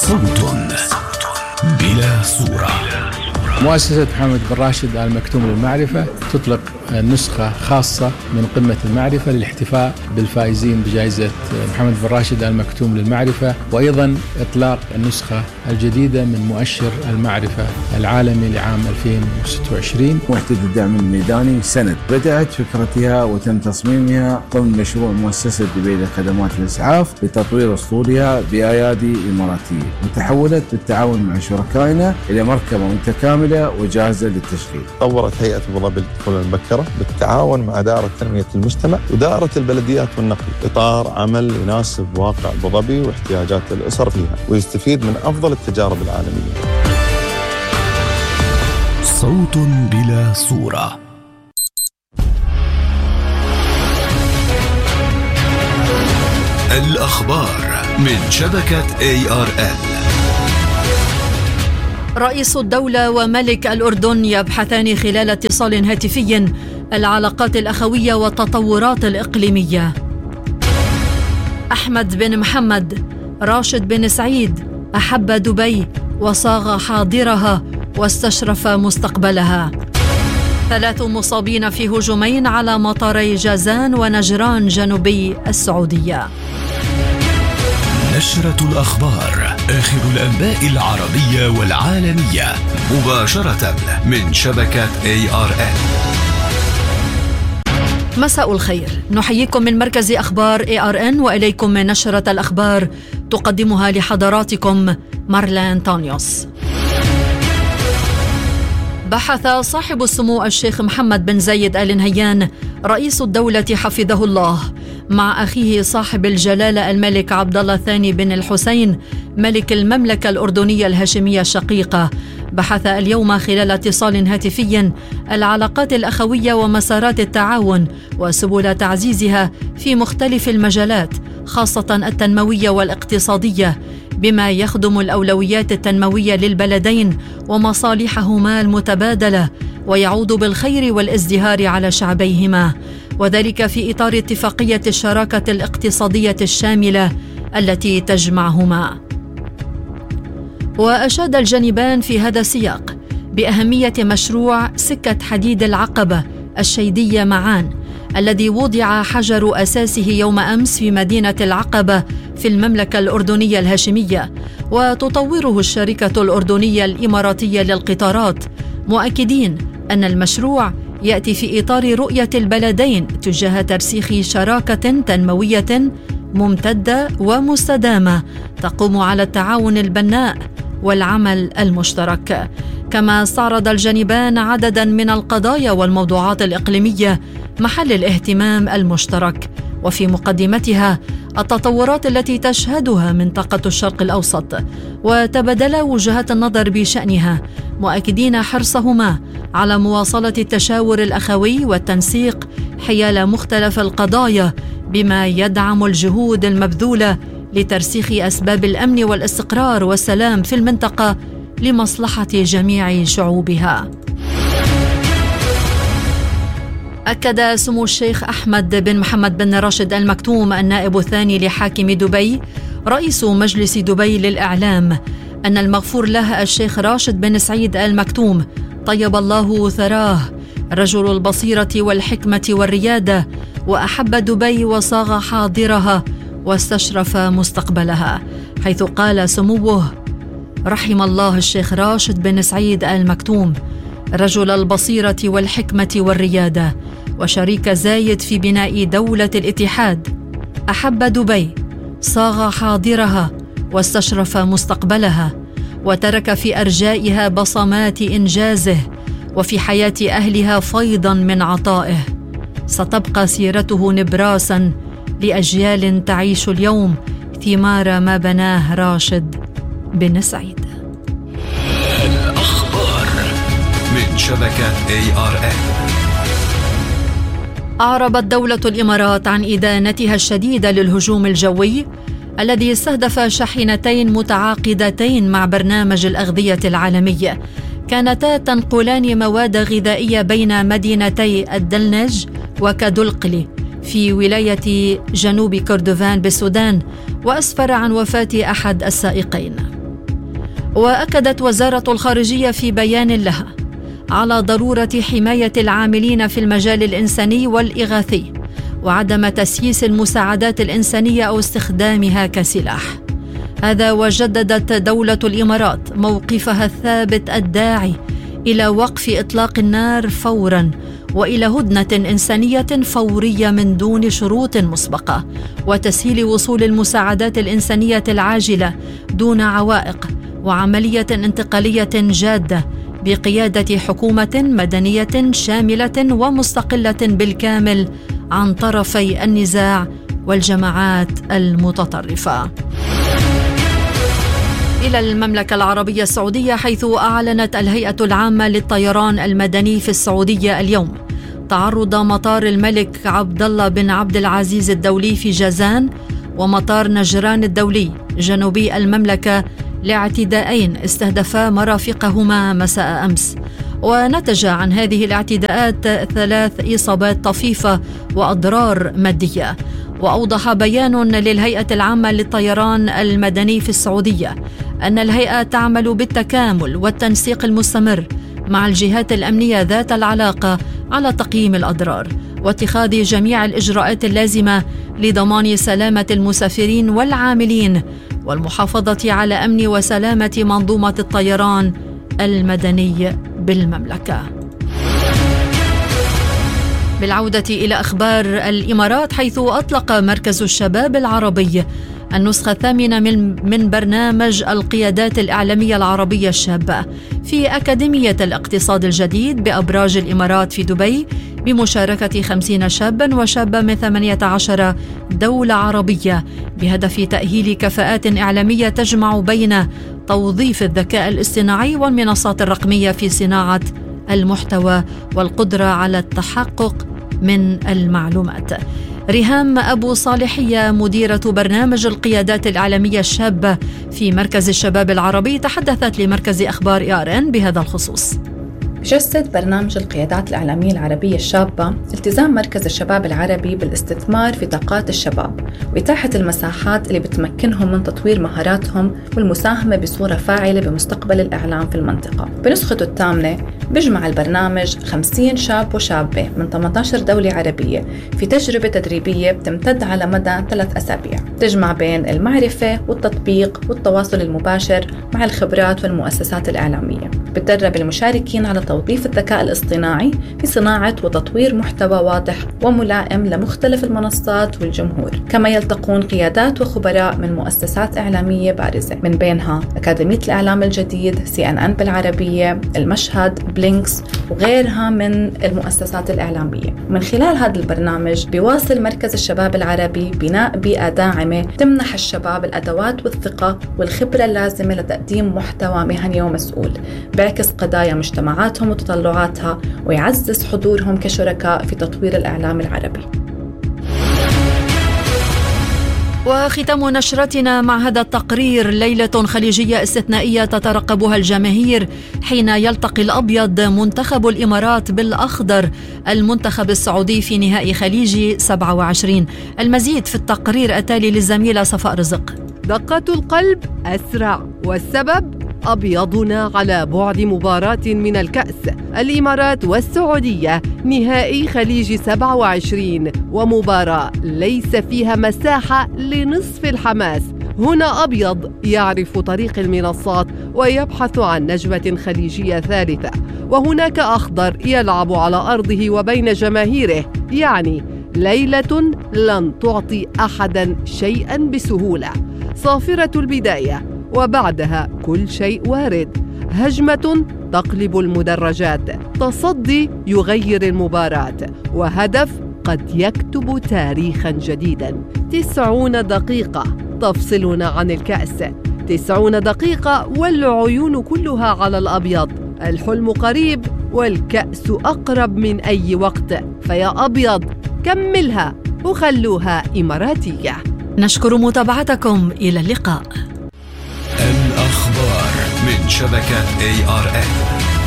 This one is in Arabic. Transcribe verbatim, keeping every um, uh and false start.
صوت بلا صورة. مؤسسة محمد بن راشد آل مكتوم للمعرفة تطلق نسخة خاصة من قمة المعرفة للاحتفاء بالفائزين بجائزة محمد بن راشد آل مكتوم للمعرفة، وأيضا إطلاق النسخة الجديدة من مؤشر المعرفة العالمي لعام ألفين وستة وعشرين. وحدة الدعم الميداني سند بدأت فكرتها وتم تصميمها ضمن مشروع مؤسسة دبي لخدمات الإسعاف لتطوير أسطولها بأيادي إماراتية، وتحولت بالتعاون مع شركائنا إلى مركبة متكاملة وجاهزة للتشغيل. طورت هيئة أبو ظبي للطفولة المبكرة بالتعاون مع دائرة تنمية المجتمع ودائرة البلديات والنقل إطار عمل يناسب واقع أبو ظبي واحتياجات الأسر فيها ويستفيد من أفضل التجارب العالمية. صوت بلا صورة. الأخبار من شبكة إيه آر إل. رئيس الدولة وملك الأردن يبحثان خلال اتصال هاتفي العلاقات الأخوية والتطورات الإقليمية. أحمد بن محمد راشد بن سعيد أحب دبي وصاغ حاضرها واستشرف مستقبلها. ثلاث مصابين في هجومين على مطاري جازان ونجران جنوبي السعودية. نشرة الأخبار، آخر الأنباء العربية والعالمية مباشرة من شبكة إيه آر إل. مساء الخير، نحييكم من مركز أخبار إيه آر إن وإليكم من نشرة الأخبار تقدمها لحضراتكم مارلا أنطونيوس. بحث صاحب السمو الشيخ محمد بن زايد آل نهيان رئيس الدولة حفظه الله مع أخيه صاحب الجلالة الملك عبد الله الثاني بن الحسين ملك المملكة الأردنية الهاشمية الشقيقة. بحث اليوم خلال اتصال هاتفي العلاقات الأخوية ومسارات التعاون وسبل تعزيزها في مختلف المجالات خاصة التنموية والاقتصادية، بما يخدم الأولويات التنموية للبلدين ومصالحهما المتبادلة ويعود بالخير والازدهار على شعبيهما، وذلك في إطار اتفاقية الشراكة الاقتصادية الشاملة التي تجمعهما. وأشاد الجانبان في هذا السياق بأهمية مشروع سكة حديد العقبة الشيدية معان الذي وضع حجر أساسه يوم أمس في مدينة العقبة في المملكة الأردنية الهاشمية، وتطوره الشركة الأردنية الإماراتية للقطارات، مؤكدين أن المشروع يأتي في إطار رؤية البلدين تجاه ترسيخ شراكة تنموية ممتدة ومستدامة تقوم على التعاون البناء والعمل المشترك. كما استعرض الجانبان عددا من القضايا والموضوعات الإقليمية محل الاهتمام المشترك، وفي مقدمتها التطورات التي تشهدها منطقة الشرق الأوسط، وتبادلا وجهات النظر بشأنها، مؤكدين حرصهما على مواصلة التشاور الأخوي والتنسيق حيال مختلف القضايا، بما يدعم الجهود المبذولة لترسيخ أسباب الأمن والاستقرار والسلام في المنطقة لمصلحة جميع شعوبها. أكد سمو الشيخ أحمد بن محمد بن راشد آل مكتوم النائب الثاني لحاكم دبي رئيس مجلس دبي للإعلام أن المغفور له الشيخ راشد بن سعيد آل مكتوم طيب الله ثراه رجل البصيرة والحكمة والريادة، وأحب دبي وصاغ حاضرها واستشرف مستقبلها، حيث قال سموه: رحم الله الشيخ راشد بن سعيد آل مكتوم رجل البصيرة والحكمة والريادة وشريك زايد في بناء دولة الاتحاد. أحب دبي، صاغ حاضرها واستشرف مستقبلها، وترك في أرجائها بصمات إنجازه وفي حياة أهلها فيضا من عطائه. ستبقى سيرته نبراسا لأجيال تعيش اليوم ثمار ما بناه راشد بن سعيد. الأخبار من شبكة إيه آر إل. أعربت دولة الإمارات عن إدانتها الشديدة للهجوم الجوي الذي استهدف شاحنتين متعاقدتين مع برنامج الأغذية العالمي، كانتا تنقلان مواد غذائية بين مدينتي الدلنج وكادولقلي في ولاية جنوب كردفان بالسودان، وأسفر عن وفاة أحد السائقين. وأكدت وزارة الخارجية في بيان لها على ضرورة حماية العاملين في المجال الإنساني والإغاثي وعدم تسييس المساعدات الإنسانية أو استخدامها كسلاح. هذا وجددت دولة الإمارات موقفها الثابت الداعي إلى وقف إطلاق النار فوراً وإلى هدنة إنسانية فورية من دون شروط مسبقة وتسهيل وصول المساعدات الإنسانية العاجلة دون عوائق وعملية انتقالية جادة بقيادة حكومة مدنية شاملة ومستقلة بالكامل عن طرفي النزاع والجماعات المتطرفة. إلى المملكة العربية السعودية، حيث أعلنت الهيئة العامة للطيران المدني في السعودية اليوم تعرض مطار الملك عبد الله بن عبد العزيز الدولي في جازان ومطار نجران الدولي جنوبي المملكة لاعتداءين استهدفا مرافقهما مساء أمس، ونتج عن هذه الاعتداءات ثلاث إصابات طفيفة وأضرار مادية. وأوضح بيان للهيئة العامة للطيران المدني في السعودية أن الهيئة تعمل بالتكامل والتنسيق المستمر مع الجهات الأمنية ذات العلاقة على تقييم الأضرار واتخاذ جميع الإجراءات اللازمة لضمان سلامة المسافرين والعاملين والمحافظة على أمن وسلامة منظومة الطيران المدني بالمملكة. بالعودة إلى أخبار الإمارات، حيث أطلق مركز الشباب العربي النسخة الثامنة من, من برنامج القيادات الإعلامية العربية الشابة في أكاديمية الاقتصاد الجديد بأبراج الإمارات في دبي بمشاركة خمسين شابا وشابة من ثمانية عشر دولة عربية بهدف تأهيل كفاءات إعلامية تجمع بين توظيف الذكاء الاصطناعي والمنصات الرقمية في صناعة المحتوى والقدرة على التحقق من المعلومات. ريهام أبو صالحية مديرة برنامج القيادات الإعلامية الشابة في مركز الشباب العربي تحدثت لمركز أخبار إي آر إن بهذا الخصوص. بجسد برنامج القيادات الإعلامية العربية الشابة التزام مركز الشباب العربي بالاستثمار في طاقات الشباب وإتاحة المساحات اللي بتمكنهم من تطوير مهاراتهم والمساهمة بصورة فاعلة بمستقبل الإعلام في المنطقة. بنسخته الثامنة بيجمع البرنامج خمسين شاب وشابة من ثمانية عشر دولة عربية في تجربة تدريبية بتمتد على مدى ثلاث أسابيع تجمع بين المعرفة والتطبيق والتواصل المباشر مع الخبرات والمؤسسات الإعلامية. بتدرب المشاركين على توظيف الذكاء الاصطناعي في صناعة وتطوير محتوى واضح وملائم لمختلف المنصات والجمهور. كما يلتقون قيادات وخبراء من مؤسسات إعلامية بارزة من بينها أكاديمية الإعلام الجديد، سي إن إن بالعربية، المشهد، بلينكس وغيرها من المؤسسات الإعلامية. من خلال هذا البرنامج بيواصل مركز الشباب العربي بناء بيئة داعمة تمنح الشباب الأدوات والثقة والخبرة اللازمة لتقديم محتوى مهني ومسؤول بيعكس قضايا مجتمعاتهم وتطلعاتها ويعزز حضورهم كشركاء في تطوير الإعلام العربي. وختام نشرتنا مع هذا التقرير: ليلة خليجية استثنائية تترقبها الجماهير حين يلتقي الأبيض منتخب الإمارات بالأخضر المنتخب السعودي في نهائي خليجي سبعة وعشرين. المزيد في التقرير التالي للزميلة صفاء رزق. دقة القلب أسرع، والسبب أبيضنا على بعد مباراة من الكأس. الإمارات والسعودية نهائي خليج سبعة وعشرين، ومباراة ليس فيها مساحة لنصف الحماس. هنا أبيض يعرف طريق المنصات ويبحث عن نجمة خليجية ثالثة، وهناك أخضر يلعب على أرضه وبين جماهيره. يعني ليلة لن تعطي أحدا شيئا بسهولة. صافرة البداية وبعدها كل شيء وارد. هجمة تقلب المدرجات، تصدي يغير المباراة، وهدف قد يكتب تاريخا جديدا. تسعون دقيقة تفصلنا عن الكأس، تسعون دقيقة والعيون كلها على الأبيض. الحلم قريب والكأس أقرب من أي وقت، فيا أبيض كملها وخلوها إماراتية. نشكر متابعتكم، إلى اللقاء. الأخبار من شبكة إي آر إن.